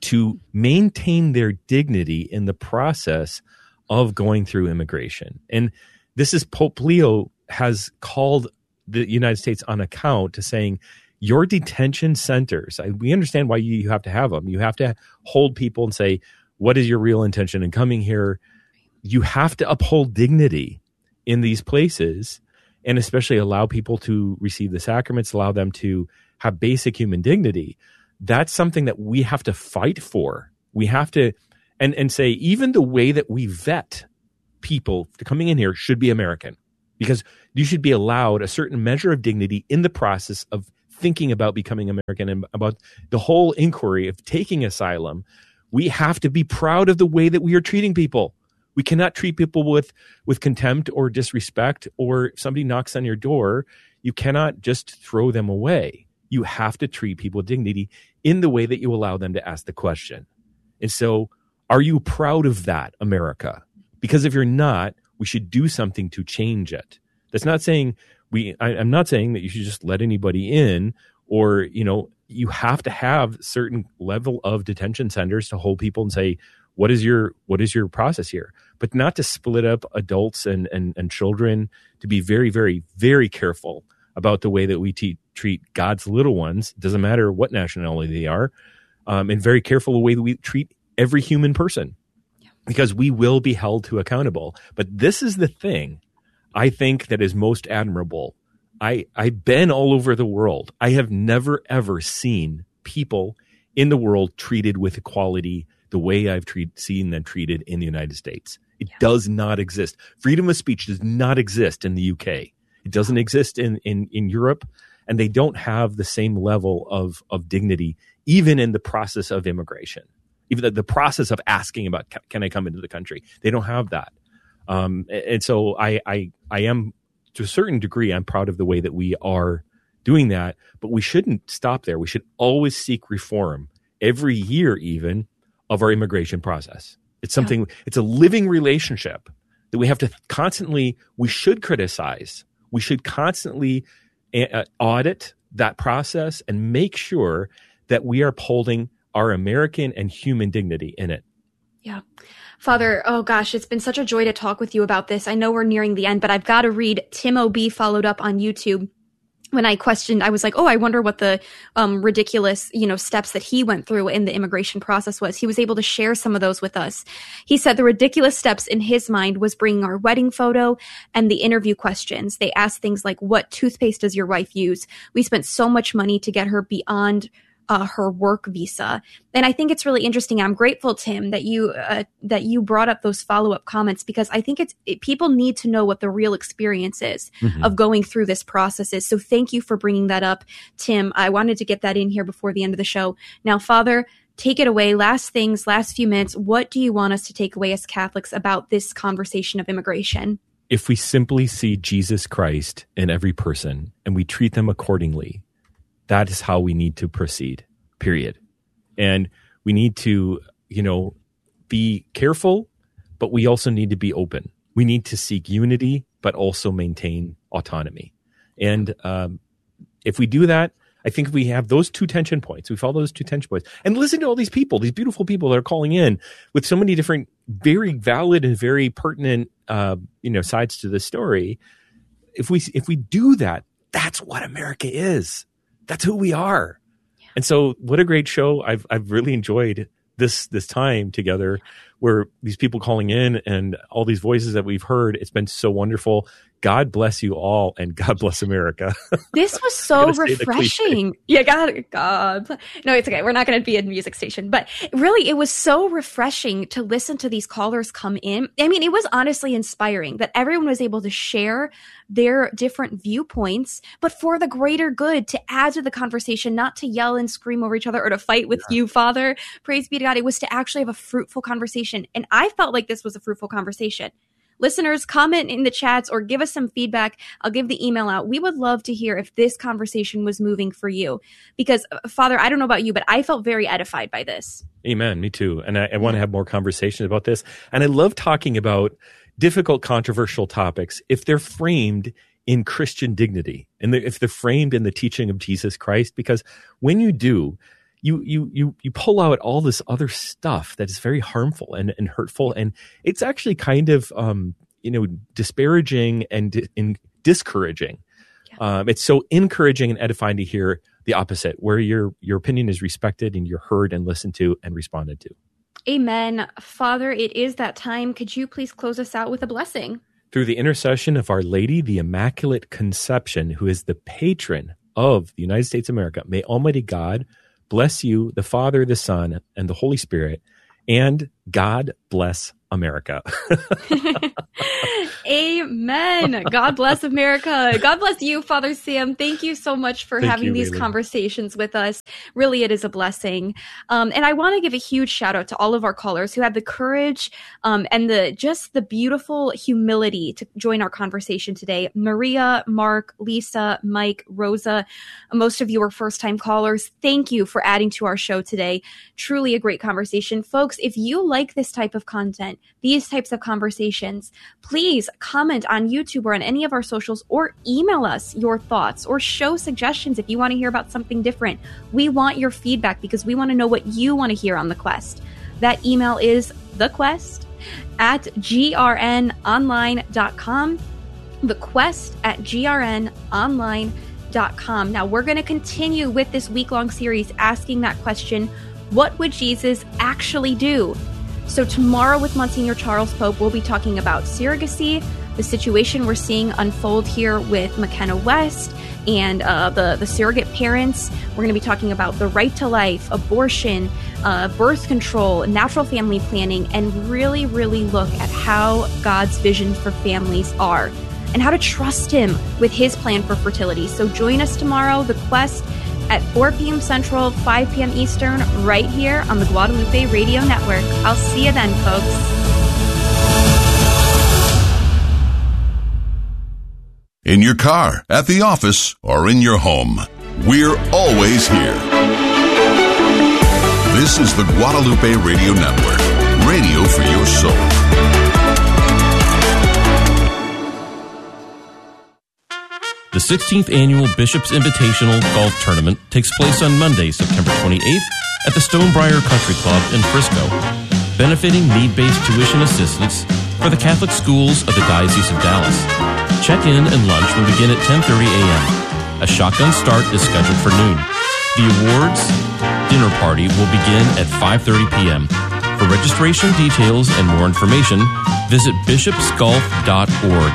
to maintain their dignity in the process of going through immigration. And this is Pope Leo has called the United States on account to saying, your detention centers, I, we understand why you, you have to have them. You have to hold people and say, what is your real intention in coming here? You have to uphold dignity in these places, and especially allow people to receive the sacraments, allow them to have basic human dignity. That's something that we have to fight for. We have to, and, and say, even the way that we vet people coming in here should be American, because you should be allowed a certain measure of dignity in the process of thinking about becoming American and about the whole inquiry of taking asylum. We have to be proud of the way that we are treating people. We cannot treat people with, with contempt or disrespect, or if somebody knocks on your door, you cannot just throw them away. You have to treat people with dignity in the way that you allow them to ask the question. And so, are you proud of that, America? Because if you're not, we should do something to change it. That's not saying we, I, I'm not saying that you should just let anybody in, or, you know, you have to have certain level of detention centers to hold people and say, what is your, what is your process here? But not to split up adults and, and, and children, to be very, very, very careful about the way that we te- treat God's little ones. It doesn't matter what nationality they are. Um, and very careful the way that we treat every human person, because we will be held to accountable. But this is the thing I think that is most admirable. I, I've been all over the world. I have never, ever seen people in the world treated with equality the way I've treat, seen them treated in the United States. It yeah. does not exist. Freedom of speech does not exist in the U K. It doesn't exist in, in, in Europe, and they don't have the same level of, of dignity, even in the process of immigration. Even the, the process of asking about, can, can I come into the country? They don't have that. Um, and so I, I, I am, to a certain degree, I'm proud of the way that we are doing that, but we shouldn't stop there. We should always seek reform every year, even, of our immigration process. It's something, yeah. it's a living relationship that we have to constantly, we should criticize. We should constantly uh, audit that process and make sure that we are upholding our American and human dignity in it. Yeah. Father, oh gosh, it's been such a joy to talk with you about this. I know we're nearing the end, but I've got to read. Tim O B followed up on YouTube. When I questioned, I was like, oh, I wonder what the um, ridiculous, you know, steps that he went through in the immigration process was. He was able to share some of those with us. He said the ridiculous steps in his mind was bringing our wedding photo and the interview questions. They asked things like, what toothpaste does your wife use? We spent so much money to get her beyond Uh, her work visa. And I think it's really interesting. I'm grateful, Tim, that you uh, that you brought up those follow-up comments, because I think it's it, people need to know what the real experience is mm-hmm. of going through this process is. So thank you for bringing that up, Tim. I wanted to get that in here before the end of the show. Now, Father, take it away. Last things, last few minutes. What do you want us to take away as Catholics about this conversation of immigration? If we simply see Jesus Christ in every person and we treat them accordingly, that is how we need to proceed, period. And we need to, you know, be careful, but we also need to be open. We need to seek unity, but also maintain autonomy. And um, if we do that, I think if we have those two tension points, we follow those two tension points, and listen to all these people, these beautiful people that are calling in with so many different, very valid and very pertinent, uh, you know, sides to the story. If we if we do that, that's what America is. That's who we are. Yeah. And so what a great show. I've I've really enjoyed this this time together, where these people calling in and all these voices that we've heard. It's been so wonderful. God bless you all, and God bless America. This was so refreshing. Yeah, God, God. No, it's okay. We're not going to be a music station, but really, it was so refreshing to listen to these callers come in. I mean, it was honestly inspiring that everyone was able to share their different viewpoints, but for the greater good, to add to the conversation, not to yell and scream over each other or to fight with yeah. you, Father. Praise be to God. It was to actually have a fruitful conversation. And I felt like this was a fruitful conversation. Listeners, comment in the chats or give us some feedback. I'll give the email out. We would love to hear if this conversation was moving for you. Because, Father, I don't know about you, but I felt very edified by this. Amen. Me too. And I, I want to have more conversations about this. And I love talking about difficult, controversial topics if they're framed in Christian dignity and if they're framed in the teaching of Jesus Christ. Because when you do, you you you you pull out all this other stuff that is very harmful and, and hurtful, and it's actually kind of um, you know disparaging and, di- and discouraging. Yeah. Um, it's so encouraging and edifying to hear the opposite, where your your opinion is respected and you're heard and listened to and responded to. Amen. Father, it is that time. Could you please close us out with a blessing? Through the intercession of Our Lady, the Immaculate Conception, who is the patron of the United States of America, may Almighty God bless you, the Father, the Son, and the Holy Spirit, and God bless America. Amen. God bless America. God bless you, Father Sam. Thank you so much for Thank having you, these Leland. conversations with us. Really, it is a blessing. Um, and I want to give a huge shout out to all of our callers who had the courage um, and the just the beautiful humility to join our conversation today. Maria, Mark, Lisa, Mike, Rosa, most of you are first-time callers. Thank you for adding to our show today. Truly a great conversation. Folks, if you like this type of content, these types of conversations, please comment on YouTube or on any of our socials, or email us your thoughts or show suggestions if you want to hear about something different. We want your feedback because we want to know what you want to hear on The Quest. That email is thequest at g r n online dot com. thequest at g r n online dot com. Now, we're going to continue with this week-long series asking that question, what would Jesus actually do? So tomorrow with Monsignor Charles Pope, we'll be talking about surrogacy, the situation we're seeing unfold here with McKenna West and uh, the, the surrogate parents. We're going to be talking about the right to life, abortion, uh, birth control, natural family planning, and really, really look at how God's vision for families are and how to trust Him with His plan for fertility. So join us tomorrow, The Quest, at four p.m. Central, five p.m. Eastern, right here on the Guadalupe Radio Network. I'll see you then, folks. In your car, at the office, or in your home, we're always here. This is the Guadalupe Radio Network, radio for your soul. The sixteenth Annual Bishop's Invitational Golf Tournament takes place on Monday, September twenty-eighth at the Stonebriar Country Club in Frisco, benefiting need-based tuition assistance for the Catholic schools of the Diocese of Dallas. Check-in and lunch will begin at ten thirty a.m. A shotgun start is scheduled for noon. The awards dinner party will begin at five thirty p.m. For registration details and more information, visit bishops golf dot org.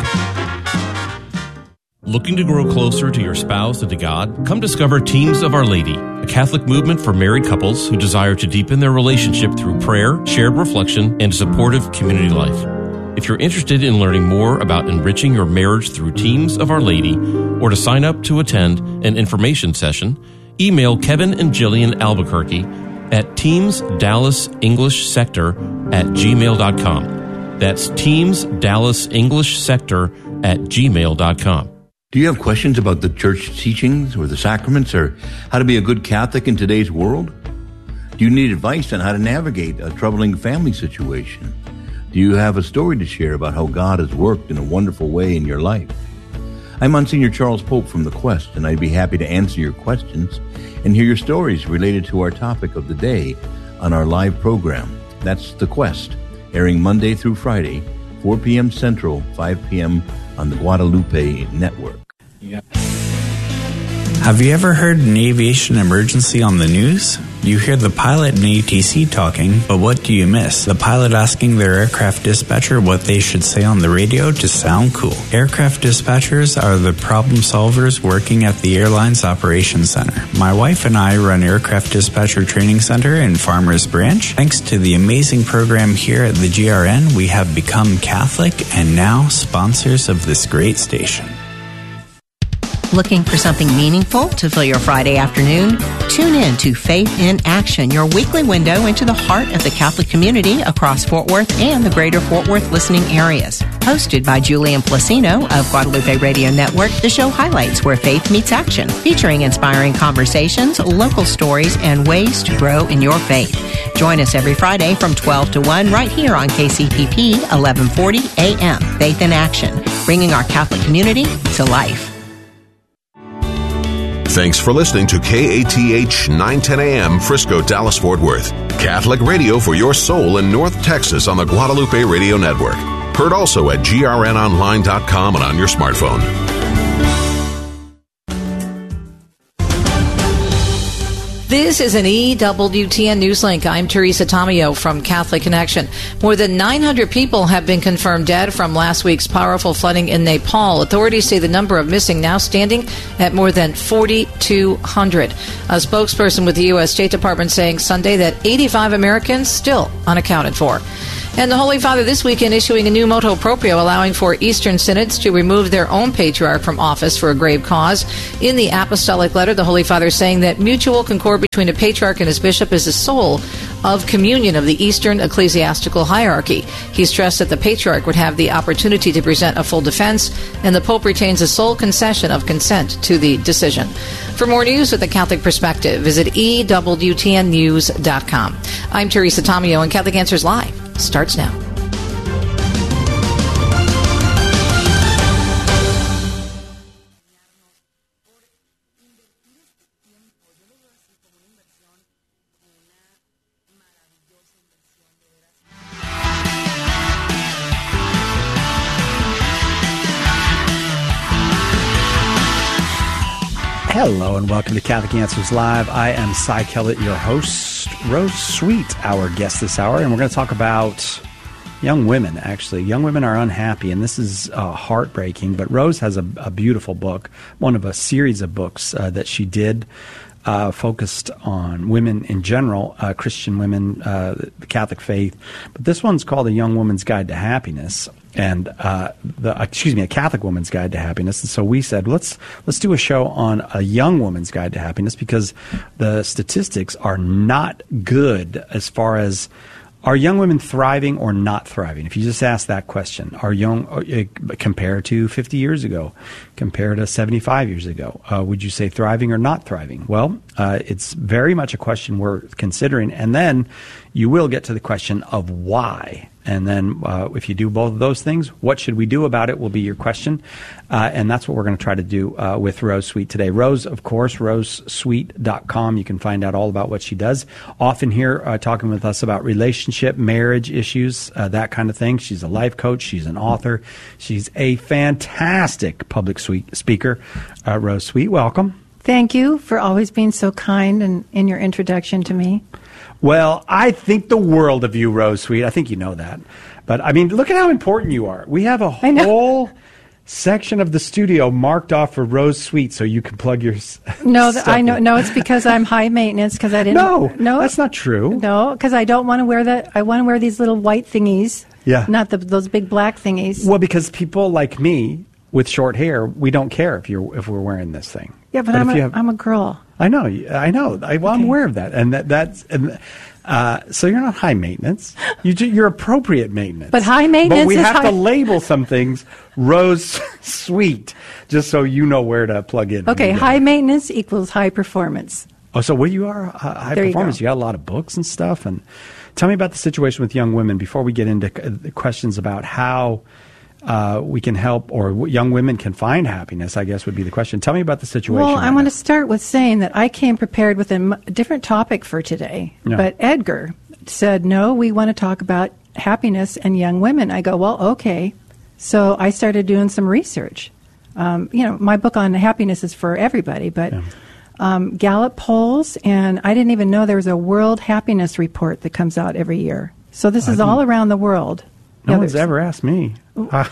Looking to grow closer to your spouse and to God? Come discover Teams of Our Lady, a Catholic movement for married couples who desire to deepen their relationship through prayer, shared reflection, and supportive community life. If you're interested in learning more about enriching your marriage through Teams of Our Lady, or to sign up to attend an information session, email Kevin and Jillian Albuquerque at Teams Dallas English Sector at gmail dot com. That's Teams Dallas English Sector at gmail dot com. Do you have questions about the church teachings or the sacraments or how to be a good Catholic in today's world? Do you need advice on how to navigate a troubling family situation? Do you have a story to share about how God has worked in a wonderful way in your life? I'm Monsignor Charles Pope from The Quest, and I'd be happy to answer your questions and hear your stories related to our topic of the day on our live program. That's The Quest, airing Monday through Friday, four p.m. Central, five p.m. on the Guadalupe Network. Yeah. Have you ever heard an aviation emergency on the news? You hear the pilot and A T C talking, but what do you miss? The pilot asking their aircraft dispatcher what they should say on the radio to sound cool. Aircraft dispatchers are the problem solvers working at the airline's operations center. My wife and I run Aircraft Dispatcher Training Center in Farmers Branch. Thanks to the amazing program here at the G R N, we have become Catholic and now sponsors of this great station. Looking for something meaningful to fill your Friday afternoon? Tune in to Faith in Action, your weekly window into the heart of the Catholic community across Fort Worth and the greater Fort Worth listening areas. Hosted by Julian Placino of Guadalupe Radio Network, the show highlights where faith meets action, featuring inspiring conversations, local stories, and ways to grow in your faith. Join us every Friday from twelve to one right here on K C P P eleven forty A M. Faith in Action, bringing our Catholic community to life. Thanks for listening to K A T H nine ten A M Frisco, Dallas, Fort Worth. Catholic radio for your soul in North Texas on the Guadalupe Radio Network. Heard also at G R N online dot com and on your smartphone. This is an E W T N Newslink. I'm Teresa Tomeo from Catholic Connection. More than nine hundred people have been confirmed dead from last week's powerful flooding in Nepal. Authorities say the number of missing now standing at more than forty-two hundred. A spokesperson with the U S State Department saying Sunday that eighty-five Americans still unaccounted for. And the Holy Father this weekend issuing a new motu proprio allowing for Eastern synods to remove their own patriarch from office for a grave cause. In the apostolic letter, the Holy Father is saying that mutual concord between a patriarch and his bishop is the soul of communion of the Eastern ecclesiastical hierarchy. He stressed that the patriarch would have the opportunity to present a full defense, and the Pope retains a sole concession of consent to the decision. For more news with the Catholic perspective, visit E W T N news dot com. I'm Teresa Tomeo, and Catholic Answers Live starts now. Hello and welcome to Catholic Answers Live. I am Cy Kellett, your host. Rose Sweet, our guest this hour, and we're going to talk about young women, actually. Young women are unhappy, and this is uh, heartbreaking, but Rose has a, a beautiful book, one of a series of books uh, that she did uh, focused on women in general, uh, Christian women, uh, the Catholic faith. But this one's called A Young Woman's Guide to Happiness. And uh, the excuse me, a Catholic Woman's Guide to Happiness. And so we said, let's let's do a show on a young woman's guide to happiness, because the statistics are not good as far as, are young women thriving or not thriving? If you just ask that question, are young uh, compared to fifty years ago, compared to seventy-five years ago, uh, would you say thriving or not thriving? Well, uh, it's very much a question worth considering, and then you will get to the question of why. And then uh, if you do both of those things, what should we do about it will be your question. Uh, and that's what we're going to try to do uh, with Rose Sweet today. Rose, of course, rose sweet dot com. You can find out all about what she does. Often here uh, talking with us about relationship, marriage issues, uh, that kind of thing. She's a life coach. She's an author. She's a fantastic public speaker. Uh, Rose Sweet, welcome. Thank you for always being so kind and in your introduction to me. Well, I think the world of you, Rose Sweet. I think you know that. But, I mean, look at how important you are. We have a whole section of the studio marked off for Rose Sweet so you can plug your No, stuff I know. In. No, it's because I'm high maintenance because I didn't. No, no, that's not true. No, because I don't want to wear that. I want to wear these little white thingies. Yeah. Not the, those big black thingies. Well, because people like me with short hair, we don't care if you're if we're wearing this thing. Yeah, but, but I'm, a, have, I'm a girl. I know, I know. I, well, okay. I'm aware of that, and that that's and, uh, so you're not high maintenance. You you're appropriate maintenance. But high maintenance. But we is have high- to label some things Rose Sweet, just so you know where to plug in. Okay, high maintenance equals high performance. Oh, so what you are uh, high there performance? You, you got a lot of books and stuff. And tell me about the situation with young women before we get into questions about how. Uh, we can help, or young women can find happiness, I guess would be the question. Tell me about the situation. Well, right I want now. to start with saying that I came prepared with a m- different topic for today. No. But Edgar said, no, we want to talk about happiness and young women. I go, well, okay. So I started doing some research. Um, you know, my book on happiness is for everybody, but yeah. um, Gallup polls, and I didn't even know there was a World Happiness Report that comes out every year. So this is all around the world. No yeah, one's ever asked me. Uh,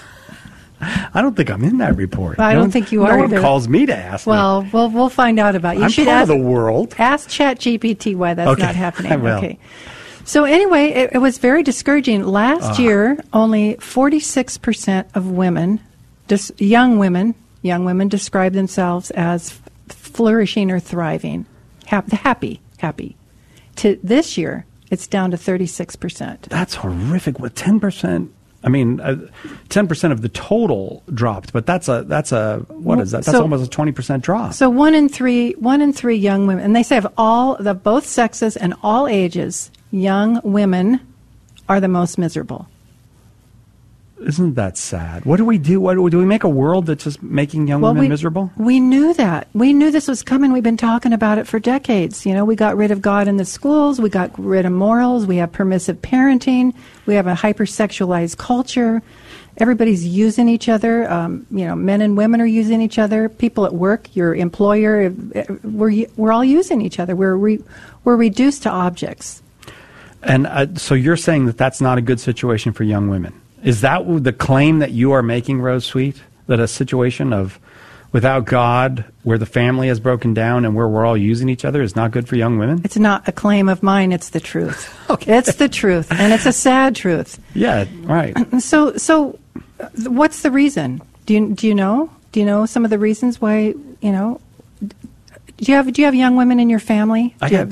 I don't think I'm in that report. Well, I no don't one, think you no are one either. calls me to ask well, me. Well, we'll find out about you. I'm you should part ask, of the world. Ask ChatGPT why that's okay. not happening. I will. Okay. So anyway, it, it was very discouraging. Last uh. year, only forty-six percent of women, dis, young women, young women describe themselves as flourishing or thriving, hap, happy, happy. To this year, it's down to thirty-six percent. That's horrific. What, ten percent? I mean, uh, ten percent of the total dropped, but that's a that's a what is that? That's so, almost a twenty percent drop. So one in three, one in three young women, and they say of all the both sexes and all ages, young women are the most miserable. Isn't that sad? What do we do? What do we, do we make a world that's just making young Well, women we, miserable? We knew that. We knew this was coming. We've been talking about it for decades. You know, we got rid of God in the schools. We got rid of morals. We have permissive parenting. We have a hypersexualized culture. Everybody's using each other. Um, you know, men and women are using each other. People at work, your employer, we're we're all using each other. We're re, we're reduced to objects. And uh, so you're saying that that's not a good situation for young women. Is that the claim that you are making, Rose Sweet? That a situation of without God, where the family has broken down and where we're all using each other, is not good for young women? It's not a claim of mine. It's the truth. Okay. It's the truth, and it's a sad truth. Yeah, right. So, so uh, what's the reason? Do you do you know? Do you know some of the reasons why? You know, do you have do you have young women in your family? I do you have